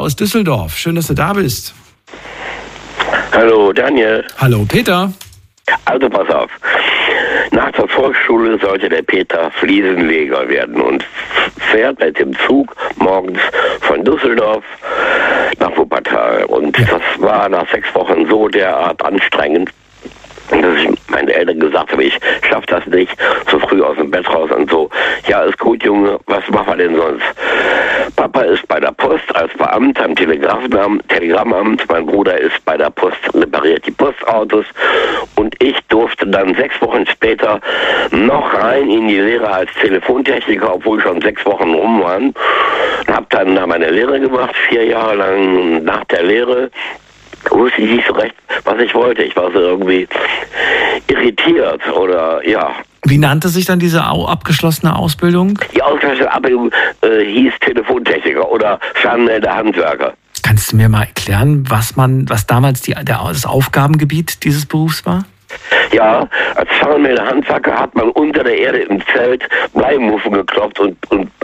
aus Düsseldorf. Schön, dass du da bist. Hallo Daniel. Hallo Peter. Also pass auf. Nach der Volksschule sollte der Peter Fliesenleger werden und fährt mit dem Zug morgens von Düsseldorf nach Wuppertal. Und das war nach 6 Wochen so derart anstrengend, dass ich meinen Eltern gesagt habe, ich schaff das nicht, so früh aus dem Bett raus und so. Ja, ist gut, Junge, was machen wir denn sonst? Papa ist bei der Post als Beamter am Telegrammamt, mein Bruder ist bei der Post, repariert die Postautos und ich durfte dann 6 Wochen später noch rein in die Lehre als Telefontechniker, obwohl schon 6 Wochen rum waren. Hab dann da meine Lehre gemacht, 4 Jahre lang. Nach der Lehre wusste ich nicht so recht, was ich wollte. Ich war so irgendwie irritiert oder ja. Wie nannte sich dann diese abgeschlossene Ausbildung? Die ausgeschlossene Ausbildung hieß Telefontechniker oder Fernmelder Handwerker. Kannst du mir mal erklären, was damals das Aufgabengebiet dieses Berufs war? Ja, als Fernmelder Handwerker hat man unter der Erde im Zelt Bleimuffen geklopft und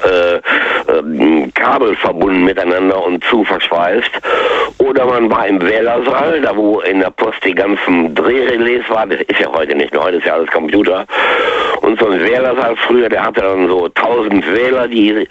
Kabel verbunden miteinander und zu verschweißt. Oder man war im Wählersaal, da wo in der Post die ganzen Drehrelais waren. Das ist ja heute nicht mehr, heute ist ja alles Computer. Und so ein Wählersaal früher, der hatte dann so 1000 Wähler, die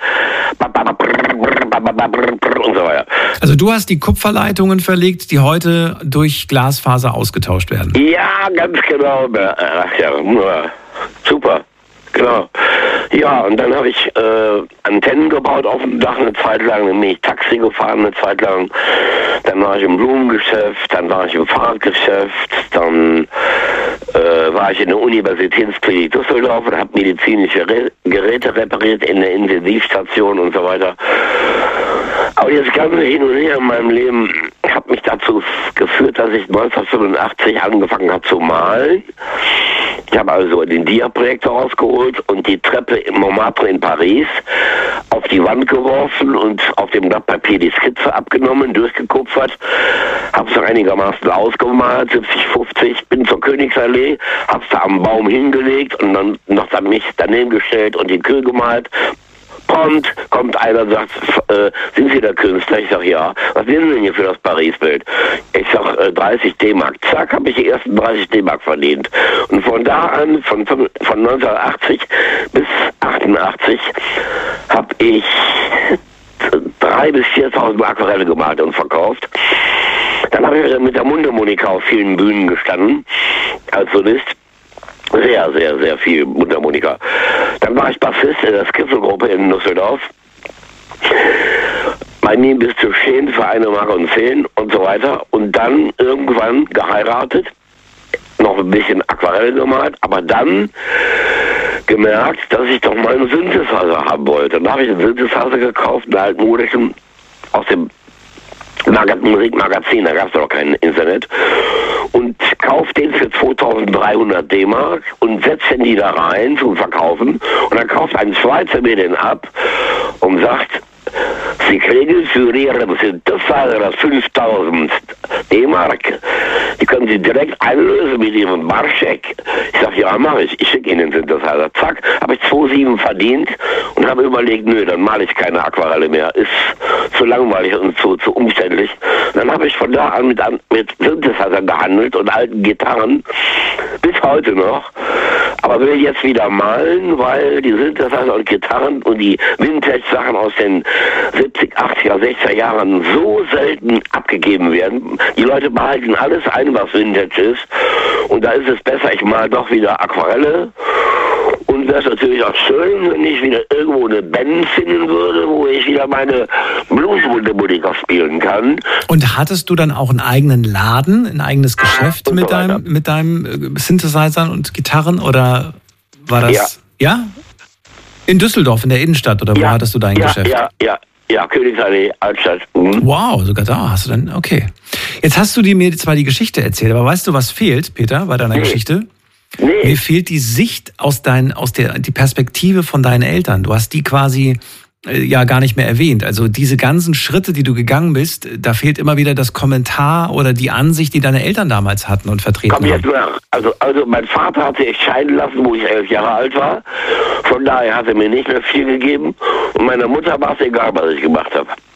und so weiter. Also du hast die Kupferleitungen verlegt, die heute durch Glasfaser ausgetauscht werden. Ja, ganz genau. Ach ja, super. Genau. Ja, und dann habe ich Antennen gebaut auf dem Dach eine Zeit lang, dann bin ich Taxi gefahren eine Zeit lang, dann war ich im Blumengeschäft, dann war ich im Fahrradgeschäft, dann war ich in der Universitätsklinik Düsseldorf und habe medizinische Geräte repariert in der Intensivstation und so weiter. Aber das ganze Hin und Her in meinem Leben hat mich dazu geführt, dass ich 1985 angefangen habe zu malen. Ich habe also den Dia-Projektor rausgeholt und die Treppe im Montmartre in Paris auf die Wand geworfen und auf dem Blatt Papier die Skizze abgenommen, durchgekupfert, habe es einigermaßen ausgemalt, 70-50, bin zur Königsallee, habe es da am Baum hingelegt und dann noch mich daneben gestellt und die Kühe gemalt. Kommt einer und sagt, sind Sie der Künstler? Ich sage, ja. Was nehmen Sie denn hier für das Paris-Bild? Ich sage, 30 D-Mark. Zack, habe ich die ersten 30 D-Mark verdient. Und von da an, von 1980 bis 88, habe ich 3.000 bis 4.000 Aquarelle gemalt und verkauft. Dann habe ich mit der Mundharmonika auf vielen Bühnen gestanden, als Solist. Sehr, sehr, sehr viel Mundharmonika. Dann war ich Bassist in der Skizzelgruppe in Düsseldorf. Bei mir bist du stehen für 1 Mark und 10 und so weiter. Und dann irgendwann geheiratet, noch ein bisschen Aquarell gemalt, aber dann gemerkt, dass ich doch mal einen Synthesizer haben wollte. Dann habe ich einen Synthesizer gekauft, einen altmodischen, aus dem Musikmagazin, da gab es doch kein Internet, und kauft den für 2.300 D-Mark und setzt den die da rein zum Verkaufen und dann kauft ein Schweizer mir den ab und sagt, Sie kriegen für Ihren Synthesizer das 5.000 D-Mark. Die können Sie direkt einlösen mit Ihrem Barscheck. Ich sage, ja, mache ich. Ich schicke Ihnen den Synthesizer. Zack, habe ich 2,7 verdient und habe überlegt, nö, dann male ich keine Aquarelle mehr. Ist zu langweilig und zu umständlich. Dann habe ich von da an mit Synthesizer gehandelt und alten Gitarren, bis heute noch. Aber will jetzt wieder malen, weil die Synthesizer und Gitarren und die Vintage-Sachen aus den 70, 80er, 60er Jahren so selten abgegeben werden. Die Leute behalten alles ein, was Vintage ist. Und da ist es besser, ich mal doch wieder Aquarelle. Und wäre es natürlich auch schön, wenn ich wieder irgendwo eine Band finden würde, wo ich wieder meine Blues-Mundharmonika spielen kann. Und hattest du dann auch einen eigenen Laden, ein eigenes Geschäft mit deinem Synthesizern und Gitarren? Oder war das... Ja? In Düsseldorf, in der Innenstadt? Oder wo hattest du dein Geschäft? Ja, Königsallee, Altstadt. Wow, sogar da hast du dann... Okay. Jetzt hast du mir zwar die Geschichte erzählt, aber weißt du, was fehlt, Peter, bei deiner Geschichte? Nee. Mir fehlt die Sicht die Perspektive von deinen Eltern. Du hast die quasi gar nicht mehr erwähnt. Also diese ganzen Schritte, die du gegangen bist, da fehlt immer wieder das Kommentar oder die Ansicht, die deine Eltern damals hatten und vertreten haben. Jetzt nach. Also mein Vater hat sich scheiden lassen, wo ich 11 Jahre alt war. Von daher hat er mir nicht mehr viel gegeben. Und meiner Mutter war es egal, was ich gemacht habe.